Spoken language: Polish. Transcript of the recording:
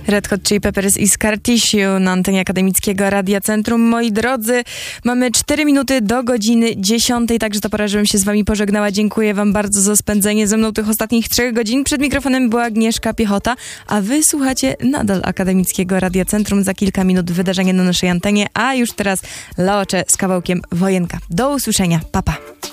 Red Hot Chili Peppers i Scar Tissue na antenie Akademickiego Radia Centrum. Moi drodzy, mamy 4 minuty do godziny 10, także to pora, żebym się z wami pożegnała. Dziękuję wam bardzo za spędzenie ze mną tych ostatnich 3 godzin. Przed mikrofonem była Agnieszka Piechota, a wy słuchacie nadal Akademickiego Radia Centrum. Za kilka minut wydarzenie na naszej antenie, a już teraz Leocze z kawałkiem Wojenka. Do usłyszenia. Pa, pa.